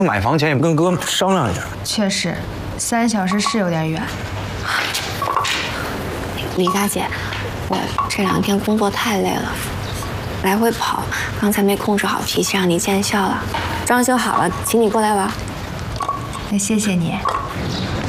买房前也不跟哥商量一下。 确实，3小时是有点远。 李大姐，我这2天工作太累了，来回跑，刚才没控制好脾气，让你见笑了。装修好了，请你过来玩。 那谢谢你。